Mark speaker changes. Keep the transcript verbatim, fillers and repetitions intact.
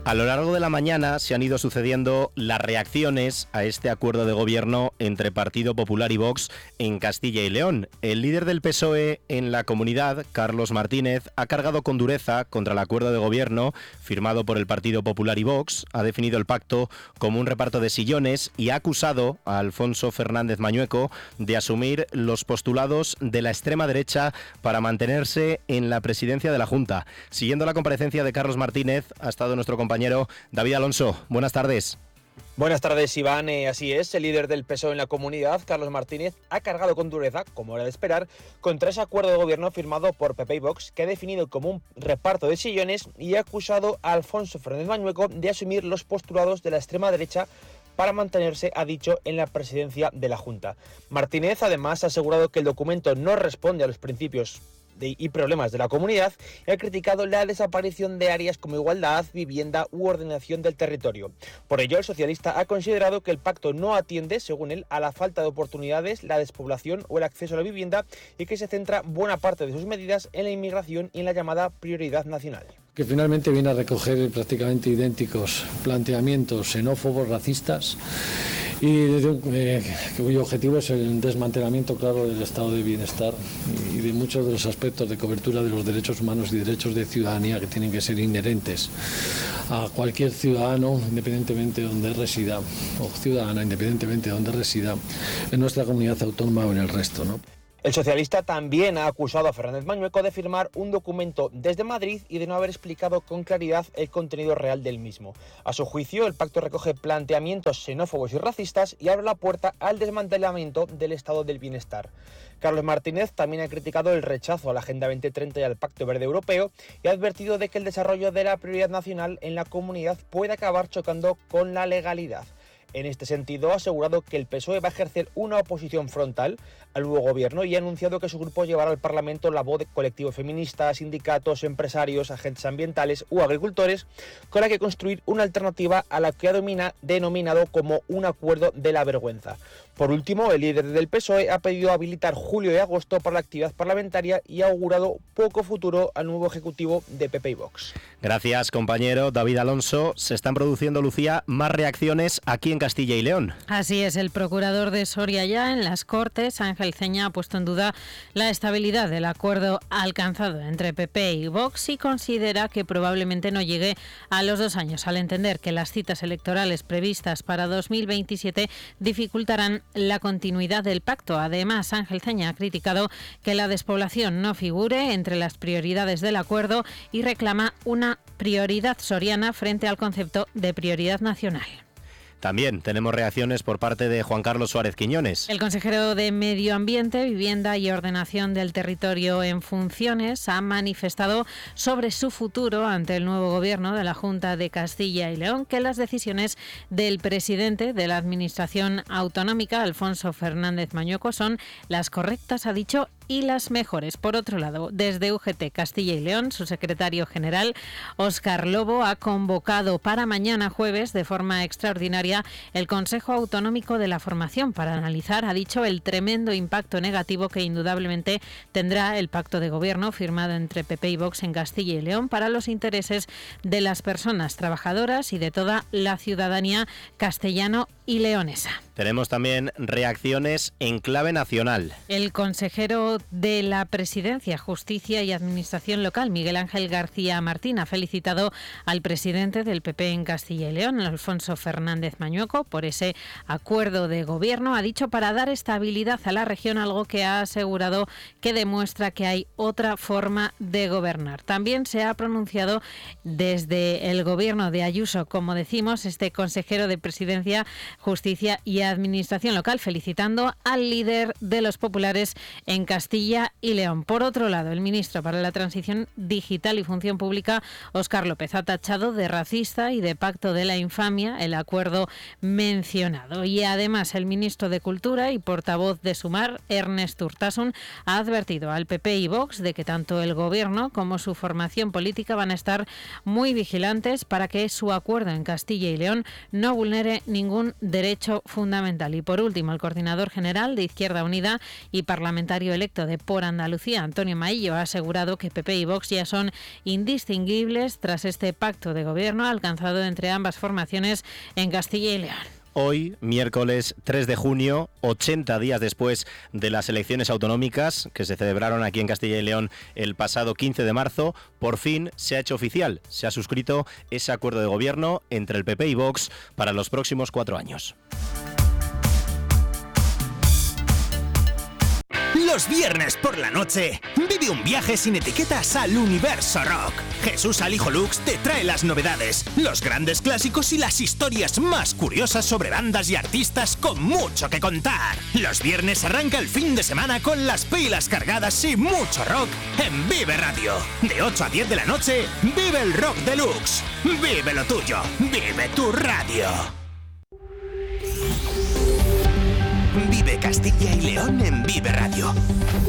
Speaker 1: A lo largo de la mañana se han ido sucediendo las reacciones a este acuerdo de gobierno entre Partido Popular y Vox en Castilla y León. El líder del P S O E en la comunidad, Carlos Martínez, ha cargado con dureza contra el acuerdo de gobierno firmado por el Partido Popular y Vox, ha definido el pacto como un reparto de sillones y ha acusado a Alfonso Fernández Mañueco de asumir los postulados de la extrema derecha para mantenerse en la presidencia de la Junta. Siguiendo la comparecencia de Carlos Martínez, ha estado nuestro compañero Compañero David Alonso. Buenas tardes.
Speaker 2: Buenas tardes, Iván. Eh, así es, el líder del P S O E en la comunidad, Carlos Martínez, ha cargado con dureza, como era de esperar, contra ese acuerdo de gobierno firmado por P P y Vox, que ha definido como un reparto de sillones y ha acusado a Alfonso Fernández Mañueco de asumir los postulados de la extrema derecha para mantenerse, ha dicho, en la presidencia de la Junta. Martínez, además, ha asegurado que el documento no responde a los principios De, y problemas de la comunidad y ha criticado la desaparición de áreas como igualdad, vivienda u ordenación del territorio. Por ello, el socialista ha considerado que el pacto no atiende, según él, a la falta de oportunidades, la despoblación o el acceso a la vivienda y que se centra buena parte de sus medidas en la inmigración y en la llamada prioridad nacional.
Speaker 3: Que finalmente viene a recoger prácticamente idénticos planteamientos xenófobos, racistas y eh, cuyo objetivo es el desmantelamiento claro del estado de bienestar y de muchos de los aspectos de cobertura de los derechos humanos y derechos de ciudadanía que tienen que ser inherentes a cualquier ciudadano independientemente de donde resida o ciudadana independientemente de donde resida en nuestra comunidad autónoma o en el resto, ¿no?
Speaker 2: El socialista también ha acusado a Fernández Mañueco de firmar un documento desde Madrid y de no haber explicado con claridad el contenido real del mismo. A su juicio, el pacto recoge planteamientos xenófobos y racistas y abre la puerta al desmantelamiento del estado del bienestar. Carlos Martínez también ha criticado el rechazo a la Agenda veinte treinta y al Pacto Verde Europeo y ha advertido de que el desarrollo de la prioridad nacional en la comunidad puede acabar chocando con la legalidad. En este sentido, ha asegurado que el P S O E va a ejercer una oposición frontal al nuevo gobierno y ha anunciado que su grupo llevará al Parlamento la voz de colectivos feministas, sindicatos, empresarios, agentes ambientales u agricultores, con la que construir una alternativa a la que ha domina, denominado como un acuerdo de la vergüenza. Por último, el líder del P S O E ha pedido habilitar julio y agosto para la actividad parlamentaria y ha augurado poco futuro al nuevo ejecutivo de P P y Vox.
Speaker 1: Gracias, compañero David Alonso. Se están produciendo, Lucía, más reacciones aquí en Castilla y León.
Speaker 4: Así es, el procurador de Soria ya en las Cortes, Ángel Ceña, ha puesto en duda la estabilidad del acuerdo alcanzado entre P P y Vox y considera que probablemente no llegue a los dos años, al entender que las citas electorales previstas para dos mil veintisiete dificultarán la continuidad del pacto. Además, Ángel Ceña ha criticado que la despoblación no figure entre las prioridades del acuerdo y reclama una prioridad soriana frente al concepto de prioridad nacional.
Speaker 1: También tenemos reacciones por parte de Juan Carlos Suárez Quiñones.
Speaker 4: El consejero de Medio Ambiente, Vivienda y Ordenación del Territorio en funciones ha manifestado sobre su futuro ante el nuevo gobierno de la Junta de Castilla y León que las decisiones del presidente de la Administración Autonómica, Alfonso Fernández Mañueco, son las correctas, ha dicho, y las mejores. Por otro lado, desde U G T Castilla y León, su secretario general, Óscar Lobo, ha convocado para mañana jueves, de forma extraordinaria, el Consejo Autonómico de la Formación para analizar, ha dicho, el tremendo impacto negativo que indudablemente tendrá el pacto de gobierno firmado entre P P y Vox en Castilla y León para los intereses de las personas trabajadoras y de toda la ciudadanía castellano y leonesa.
Speaker 1: Tenemos también reacciones en clave nacional.
Speaker 4: El consejero de la Presidencia, Justicia y Administración Local, Miguel Ángel García Martín, ha felicitado al presidente del P P en Castilla y León, Alfonso Fernández Mañueco, por ese acuerdo de gobierno, ha dicho, para dar estabilidad a la región, algo que ha asegurado que demuestra que hay otra forma de gobernar. También se ha pronunciado desde el gobierno de Ayuso, como decimos, este consejero de Presidencia, Justicia y Administración Local, felicitando al líder de los populares en Castilla y León. Por otro lado, el ministro para la Transición Digital y Función Pública, Óscar López, ha tachado de racista y de pacto de la infamia el acuerdo mencionado. Y además, el ministro de Cultura y portavoz de Sumar, Ernest Urtasun, ha advertido al P P y Vox de que tanto el gobierno como su formación política van a estar muy vigilantes para que su acuerdo en Castilla y León no vulnere ningún derecho fundamental. fundamental. Y por último, el coordinador general de Izquierda Unida y parlamentario electo de Por Andalucía, Antonio Maillo, ha asegurado que P P y Vox ya son indistinguibles tras este pacto de gobierno alcanzado entre ambas formaciones en Castilla y León.
Speaker 1: Hoy, miércoles tres de junio, ochenta días después de las elecciones autonómicas que se celebraron aquí en Castilla y León el pasado quince de marzo, por fin se ha hecho oficial, se ha suscrito ese acuerdo de gobierno entre el P P y Vox para los próximos cuatro años.
Speaker 5: Los viernes por la noche, vive un viaje sin etiquetas al universo rock. Jesús Alijo Lux te trae las novedades, los grandes clásicos y las historias más curiosas sobre bandas y artistas con mucho que contar. Los viernes arranca el fin de semana con las pilas cargadas y mucho rock en Vive Radio. De ocho a diez de la noche, vive el rock deluxe. Vive lo tuyo, vive tu radio. Vive Castilla y León en Vive Radio.